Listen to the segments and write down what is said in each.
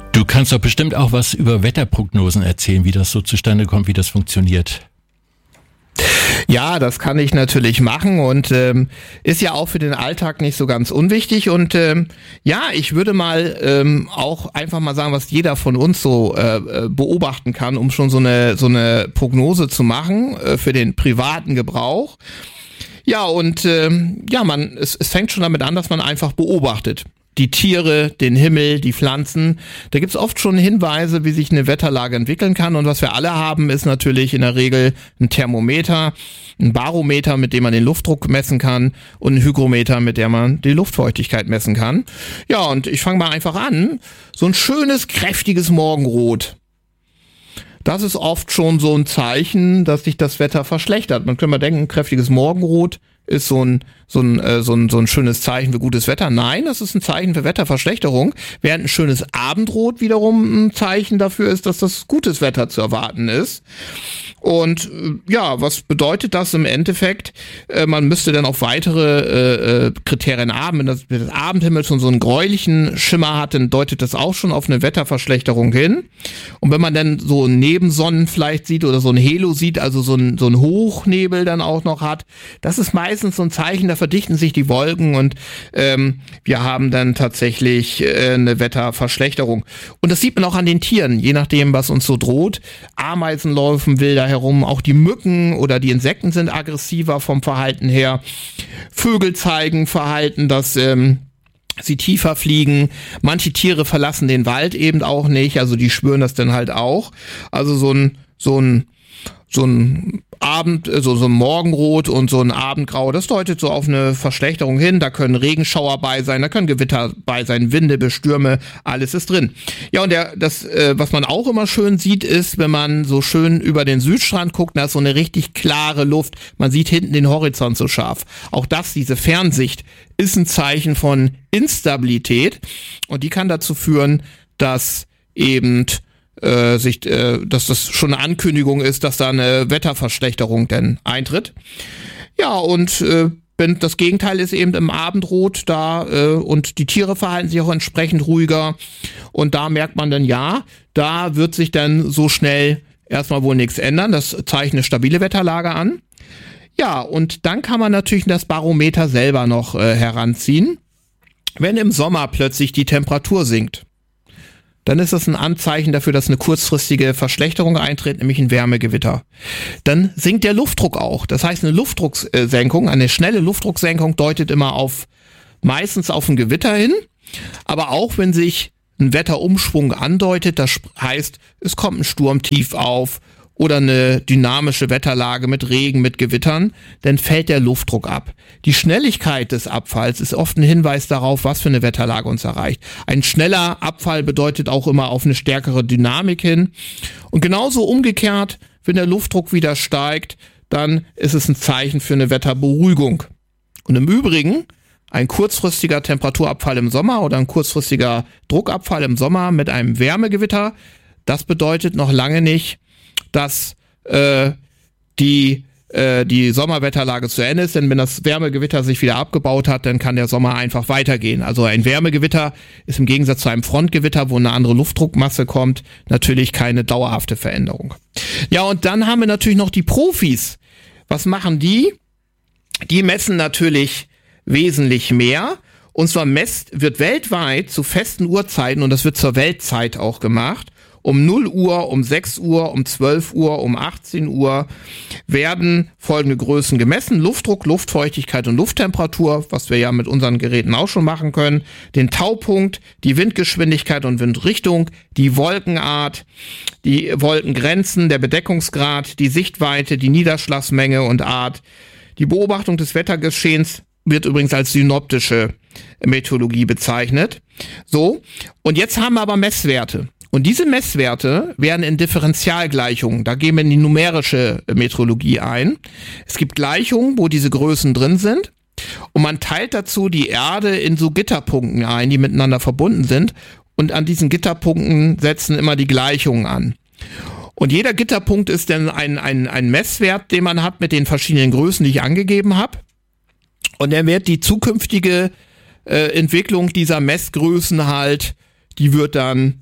Du kannst doch bestimmt auch was über Wetterprognosen erzählen, wie das so zustande kommt, wie das funktioniert. Ja, das kann ich natürlich machen und ist ja auch für den Alltag nicht so ganz unwichtig und ja, ich würde mal auch einfach mal sagen, was jeder von uns so beobachten kann, um schon so eine Prognose zu machen für den privaten Gebrauch. Ja, und es fängt schon damit an, dass man einfach beobachtet. Die Tiere, den Himmel, die Pflanzen. Da gibt's oft schon Hinweise, wie sich eine Wetterlage entwickeln kann. Und was wir alle haben, ist natürlich in der Regel ein Thermometer, ein Barometer, mit dem man den Luftdruck messen kann und ein Hygrometer, mit dem man die Luftfeuchtigkeit messen kann. Ja, und ich fange mal einfach an. So ein schönes, kräftiges Morgenrot. Das ist oft schon so ein Zeichen, dass sich das Wetter verschlechtert. Man könnte mal denken, kräftiges Morgenrot ist so ein schönes Zeichen für gutes Wetter. Nein, das ist ein Zeichen für Wetterverschlechterung, während ein schönes Abendrot wiederum ein Zeichen dafür ist, dass das gutes Wetter zu erwarten ist. Und ja, was bedeutet das im Endeffekt? Man müsste dann auch weitere Kriterien haben. Wenn das Abendhimmel schon so einen gräulichen Schimmer hat, dann deutet das auch schon auf eine Wetterverschlechterung hin. Und wenn man dann so Nebensonnen vielleicht sieht oder so ein Halo sieht, also so ein Hochnebel dann auch noch hat, das ist meistens so ein Zeichen, da verdichten sich die Wolken und wir haben dann tatsächlich eine Wetterverschlechterung. Und das sieht man auch an den Tieren, je nachdem, was uns so droht. Ameisen laufen wilder herum, auch die Mücken oder die Insekten sind aggressiver vom Verhalten her. Vögel zeigen Verhalten, dass sie tiefer fliegen. Manche Tiere verlassen den Wald eben auch nicht, also die spüren das dann halt auch. Also so ein Abend, so ein Morgenrot und so ein Abendgrau, das deutet so auf eine Verschlechterung hin. Da können Regenschauer bei sein, da können Gewitter bei sein, Winde, Stürme, alles ist drin. Ja, und was man auch immer schön sieht, ist, wenn man so schön über den Südstrand guckt, da ist so eine richtig klare Luft. Man sieht hinten den Horizont so scharf. Auch diese Fernsicht, ist ein Zeichen von Instabilität und die kann dazu führen, dass eben dass das schon eine Ankündigung ist, dass da eine Wetterverschlechterung denn eintritt. Ja, und das Gegenteil ist eben im Abendrot da und die Tiere verhalten sich auch entsprechend ruhiger und da merkt man dann, ja, da wird sich dann so schnell erstmal wohl nichts ändern. Das zeigt eine stabile Wetterlage an. Ja, und dann kann man natürlich das Barometer selber noch heranziehen. Wenn im Sommer plötzlich die Temperatur sinkt, dann ist das ein Anzeichen dafür, dass eine kurzfristige Verschlechterung eintritt, nämlich ein Wärmegewitter. Dann sinkt der Luftdruck auch. Das heißt, eine Luftdrucksenkung, eine schnelle Luftdrucksenkung deutet immer meistens auf ein Gewitter hin. Aber auch wenn sich ein Wetterumschwung andeutet, das heißt, es kommt ein Sturmtief auf oder eine dynamische Wetterlage mit Regen, mit Gewittern, dann fällt der Luftdruck ab. Die Schnelligkeit des Abfalls ist oft ein Hinweis darauf, was für eine Wetterlage uns erreicht. Ein schneller Abfall bedeutet auch immer auf eine stärkere Dynamik hin. Und genauso umgekehrt, wenn der Luftdruck wieder steigt, dann ist es ein Zeichen für eine Wetterberuhigung. Und im Übrigen, ein kurzfristiger Temperaturabfall im Sommer oder ein kurzfristiger Druckabfall im Sommer mit einem Wärmegewitter, das bedeutet noch lange nicht, dass die Sommerwetterlage zu Ende ist, denn wenn das Wärmegewitter sich wieder abgebaut hat, dann kann der Sommer einfach weitergehen. Also ein Wärmegewitter ist im Gegensatz zu einem Frontgewitter, wo eine andere Luftdruckmasse kommt, natürlich keine dauerhafte Veränderung. Ja, und dann haben wir natürlich noch die Profis. Was machen die? Die messen natürlich wesentlich mehr. Und zwar wird weltweit zu festen Uhrzeiten, und das wird zur Weltzeit auch gemacht, um 0 Uhr, um 6 Uhr, um 12 Uhr, um 18 Uhr werden folgende Größen gemessen. Luftdruck, Luftfeuchtigkeit und Lufttemperatur, was wir ja mit unseren Geräten auch schon machen können. Den Taupunkt, die Windgeschwindigkeit und Windrichtung, die Wolkenart, die Wolkengrenzen, der Bedeckungsgrad, die Sichtweite, die Niederschlagsmenge und Art. Die Beobachtung des Wettergeschehens wird übrigens als synoptische Meteorologie bezeichnet. So, und jetzt haben wir aber Messwerte. Und diese Messwerte werden in Differentialgleichungen, da gehen wir in die numerische Meteorologie ein. Es gibt Gleichungen, wo diese Größen drin sind und man teilt dazu die Erde in so Gitterpunkten ein, die miteinander verbunden sind und an diesen Gitterpunkten setzen immer die Gleichungen an. Und jeder Gitterpunkt ist dann ein Messwert, den man hat mit den verschiedenen Größen, die ich angegeben habe. Und dann wird die zukünftige Entwicklung dieser Messgrößen halt, die wird dann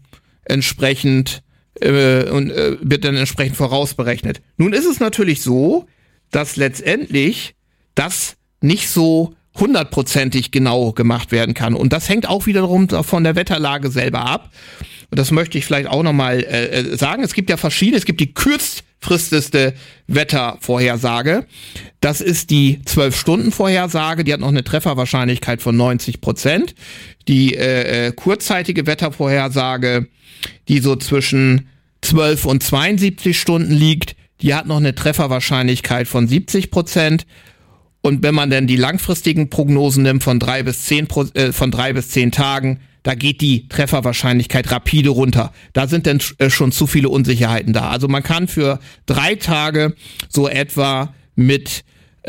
entsprechend wird dann entsprechend vorausberechnet. Nun ist es natürlich so, dass letztendlich das nicht so 100%ig genau gemacht werden kann. Und das hängt auch wiederum von der Wetterlage selber ab. Und das möchte ich vielleicht auch nochmal sagen. Es gibt ja verschiedene. Es gibt die kürzfristeste Wettervorhersage. Das ist die 12-Stunden-Vorhersage. Die hat noch eine Trefferwahrscheinlichkeit von 90%. Die kurzzeitige Wettervorhersage, die so zwischen 12 und 72 Stunden liegt, die hat noch eine Trefferwahrscheinlichkeit von 70%. Und wenn man dann die langfristigen Prognosen nimmt von 3 bis 10 Tagen, da geht die Trefferwahrscheinlichkeit rapide runter. Da sind dann schon zu viele Unsicherheiten da. Also man kann für 3 Tage so etwa mit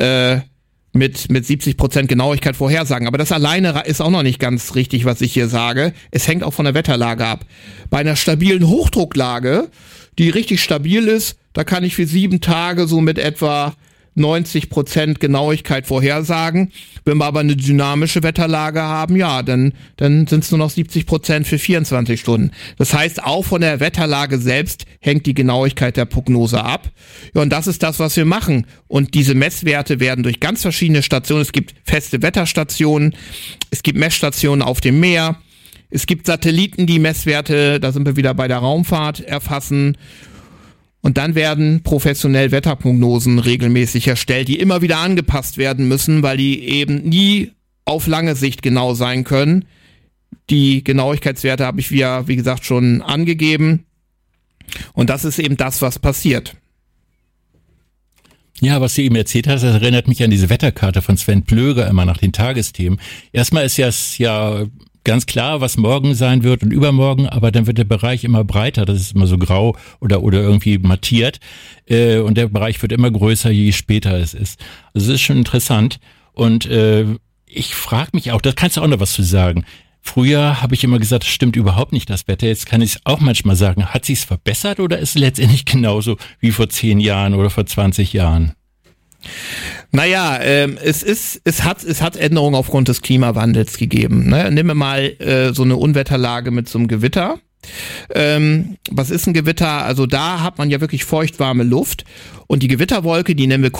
70% Genauigkeit vorhersagen. Aber das alleine ist auch noch nicht ganz richtig, was ich hier sage. Es hängt auch von der Wetterlage ab. Bei einer stabilen Hochdrucklage, die richtig stabil ist, da kann ich für 7 Tage so mit etwa 90% Genauigkeit vorhersagen. Wenn wir aber eine dynamische Wetterlage haben, ja, dann sind es nur noch 70% für 24 Stunden. Das heißt, auch von der Wetterlage selbst hängt die Genauigkeit der Prognose ab. Ja, und das ist das, was wir machen. Und diese Messwerte werden durch ganz verschiedene Stationen, es gibt feste Wetterstationen, es gibt Messstationen auf dem Meer, es gibt Satelliten, die Messwerte, da sind wir wieder bei der Raumfahrt, erfassen. Und dann werden professionell Wetterprognosen regelmäßig erstellt, die immer wieder angepasst werden müssen, weil die eben nie auf lange Sicht genau sein können. Die Genauigkeitswerte habe ich wie gesagt, schon angegeben. Und das ist eben das, was passiert. Ja, was du eben erzählt hast, das erinnert mich an diese Wetterkarte von Sven Plöger immer nach den Tagesthemen. Erstmal ist ja ganz klar, was morgen sein wird und übermorgen, aber dann wird der Bereich immer breiter, das ist immer so grau oder irgendwie mattiert und der Bereich wird immer größer, je später es ist. Also es ist schon interessant und ich frage mich auch, da kannst du auch noch was zu sagen. Früher habe ich immer gesagt, das stimmt überhaupt nicht, das Wetter. Jetzt kann ich es auch manchmal sagen, hat sich's verbessert oder ist es letztendlich genauso wie vor 10 Jahren oder vor 20 Jahren? Naja, es hat Änderungen aufgrund des Klimawandels gegeben. Ne? Nehmen wir mal so eine Unwetterlage mit so einem Gewitter. Was ist ein Gewitter? Also da hat man ja wirklich feuchtwarme Luft und die Gewitterwolke, die nennen wir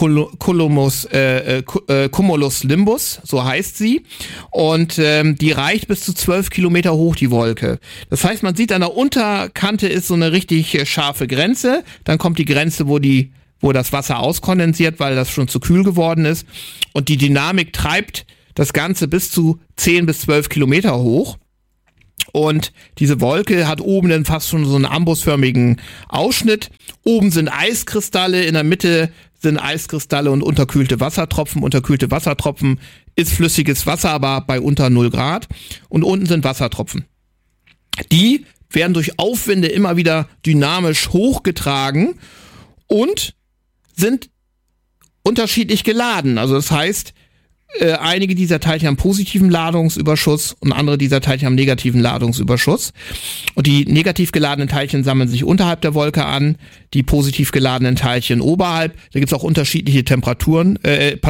Cumulus Nimbus, so heißt sie, und die reicht bis zu 12 Kilometer hoch, die Wolke. Das heißt, man sieht an der Unterkante ist so eine richtig scharfe Grenze, dann kommt die Grenze, wo das Wasser auskondensiert, weil das schon zu kühl geworden ist. Und die Dynamik treibt das Ganze bis zu 10 bis 12 Kilometer hoch. Und diese Wolke hat oben dann fast schon so einen ambusförmigen Ausschnitt. Oben sind Eiskristalle, in der Mitte sind Eiskristalle und unterkühlte Wassertropfen. Unterkühlte Wassertropfen ist flüssiges Wasser, aber bei unter 0 Grad. Und unten sind Wassertropfen. Die werden durch Aufwinde immer wieder dynamisch hochgetragen und sind unterschiedlich geladen. Also das heißt, einige dieser Teilchen haben positiven Ladungsüberschuss und andere dieser Teilchen haben negativen Ladungsüberschuss. Und die negativ geladenen Teilchen sammeln sich unterhalb der Wolke an, die positiv geladenen Teilchen oberhalb. Da gibt's auch unterschiedliche Temperaturen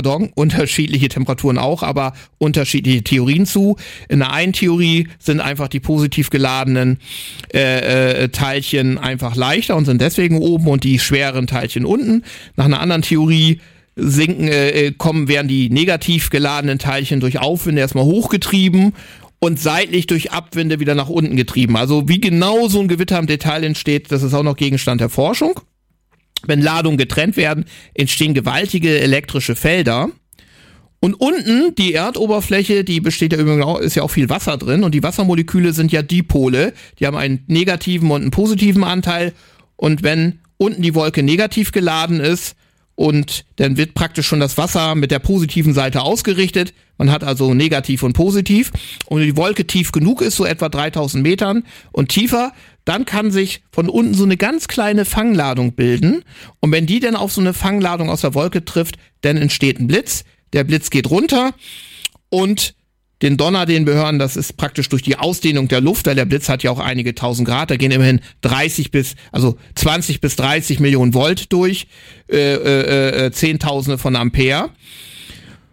auch, aber unterschiedliche Theorien zu. In der einen Theorie sind einfach die positiv geladenen Teilchen einfach leichter und sind deswegen oben und die schweren Teilchen unten. Nach einer anderen Theorie werden die negativ geladenen Teilchen durch Aufwinde erstmal hochgetrieben und seitlich durch Abwinde wieder nach unten getrieben. Also wie genau so ein Gewitter im Detail entsteht, das ist auch noch Gegenstand der Forschung. Wenn Ladungen getrennt werden, entstehen gewaltige elektrische Felder. Und unten, die Erdoberfläche, die besteht ja übrigens auch, ist ja auch viel Wasser drin und die Wassermoleküle sind ja Dipole. Die haben einen negativen und einen positiven Anteil. Und wenn unten die Wolke negativ geladen ist, und dann wird praktisch schon das Wasser mit der positiven Seite ausgerichtet. Man hat also negativ und positiv. Und wenn die Wolke tief genug ist, so etwa 3000 Metern und tiefer, dann kann sich von unten so eine ganz kleine Fangladung bilden. Und wenn die dann auf so eine Fangladung aus der Wolke trifft, dann entsteht ein Blitz. Der Blitz geht runter und den Donner, den wir hören, das ist praktisch durch die Ausdehnung der Luft, weil der Blitz hat ja auch einige 1000 Grad, da gehen immerhin 20 bis 30 Millionen Volt durch, Zehntausende von Ampere.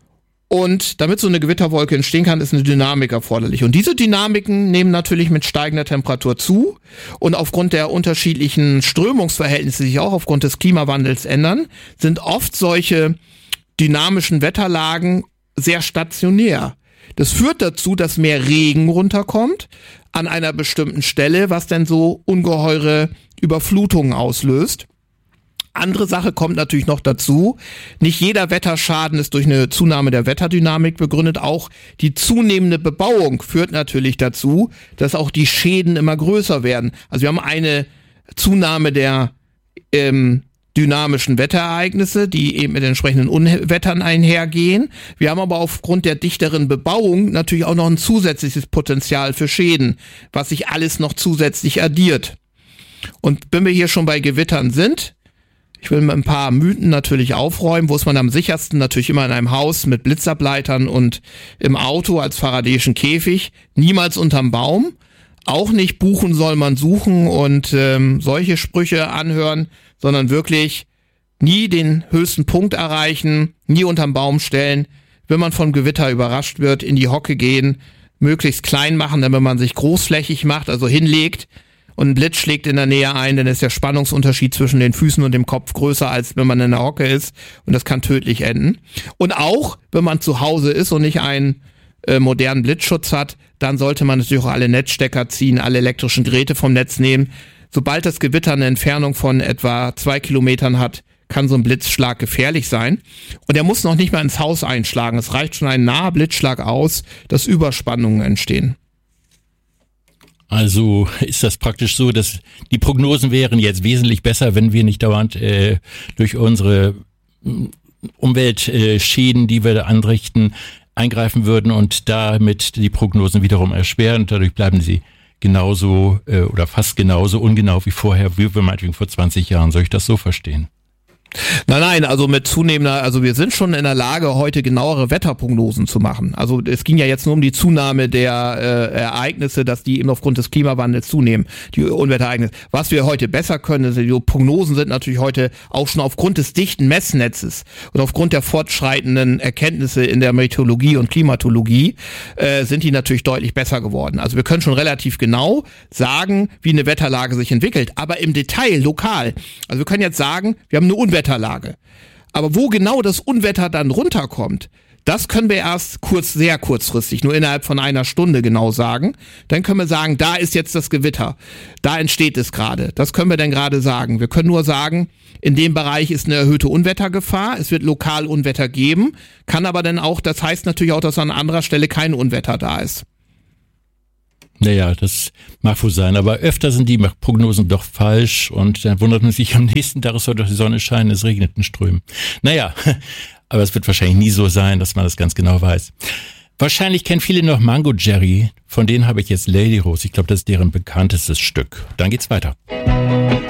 Und damit so eine Gewitterwolke entstehen kann, ist eine Dynamik erforderlich. Und diese Dynamiken nehmen natürlich mit steigender Temperatur zu. Und aufgrund der unterschiedlichen Strömungsverhältnisse, die sich auch aufgrund des Klimawandels ändern, sind oft solche dynamischen Wetterlagen sehr stationär. Das führt dazu, dass mehr Regen runterkommt an einer bestimmten Stelle, was dann so ungeheure Überflutungen auslöst. Andere Sache kommt natürlich noch dazu. Nicht jeder Wetterschaden ist durch eine Zunahme der Wetterdynamik begründet. Auch die zunehmende Bebauung führt natürlich dazu, dass auch die Schäden immer größer werden. Also wir haben eine Zunahme der dynamischen Wetterereignisse, die eben mit entsprechenden Unwettern einhergehen. Wir haben aber aufgrund der dichteren Bebauung natürlich auch noch ein zusätzliches Potenzial für Schäden, was sich alles noch zusätzlich addiert. Und wenn wir hier schon bei Gewittern sind, ich will ein paar Mythen natürlich aufräumen. Wo ist man am sichersten? Natürlich immer in einem Haus mit Blitzableitern und im Auto als Faradayschen Käfig. Niemals unterm Baum. Auch nicht buchen soll man suchen und solche Sprüche anhören, sondern wirklich nie den höchsten Punkt erreichen, nie unterm Baum stellen. Wenn man vom Gewitter überrascht wird, in die Hocke gehen, möglichst klein machen, damit man sich großflächig macht, also hinlegt. Und ein Blitz schlägt in der Nähe ein, dann ist der Spannungsunterschied zwischen den Füßen und dem Kopf größer, als wenn man in der Hocke ist. Und das kann tödlich enden. Und auch, wenn man zu Hause ist und nicht einen modernen Blitzschutz hat, dann sollte man natürlich auch alle Netzstecker ziehen, alle elektrischen Geräte vom Netz nehmen. Sobald das Gewitter eine Entfernung von etwa 2 Kilometern hat, kann so ein Blitzschlag gefährlich sein. Und er muss noch nicht mal ins Haus einschlagen. Es reicht schon ein naher Blitzschlag aus, dass Überspannungen entstehen. Also ist das praktisch so, dass die Prognosen wären jetzt wesentlich besser, wenn wir nicht dauernd durch unsere Umweltschäden, die wir da anrichten, eingreifen würden und damit die Prognosen wiederum erschweren. Und dadurch bleiben sie genauso oder fast genauso ungenau wie vorher, wie wir meinetwegen vor 20 Jahren. Soll ich das so verstehen? Nein, also mit zunehmender, also wir sind schon in der Lage, heute genauere Wetterprognosen zu machen. Also es ging ja jetzt nur um die Zunahme der Ereignisse, dass die eben aufgrund des Klimawandels zunehmen, die Unwetterereignisse. Was wir heute besser können, die Prognosen sind natürlich heute auch schon aufgrund des dichten Messnetzes und aufgrund der fortschreitenden Erkenntnisse in der Meteorologie und Klimatologie sind die natürlich deutlich besser geworden. Also wir können schon relativ genau sagen, wie eine Wetterlage sich entwickelt, aber im Detail, lokal. Also wir können jetzt sagen, wir haben eine Unwetterlage. Aber wo genau das Unwetter dann runterkommt, das können wir erst sehr kurzfristig, nur innerhalb von einer Stunde genau sagen. Dann können wir sagen, da ist jetzt das Gewitter, da entsteht es gerade. Das können wir dann gerade sagen. Wir können nur sagen, in dem Bereich ist eine erhöhte Unwettergefahr, es wird lokal Unwetter geben, kann aber dann auch, das heißt natürlich auch, dass an anderer Stelle kein Unwetter da ist. Naja, das mag wohl sein, aber öfter sind die Prognosen doch falsch und dann wundert man sich, am nächsten Tag soll doch die Sonne scheinen, es regnet in Strömen. Naja, aber es wird wahrscheinlich nie so sein, dass man das ganz genau weiß. Wahrscheinlich kennen viele noch Mango Jerry, von denen habe ich jetzt Lady Rose. Ich glaube, das ist deren bekanntestes Stück. Dann geht's weiter.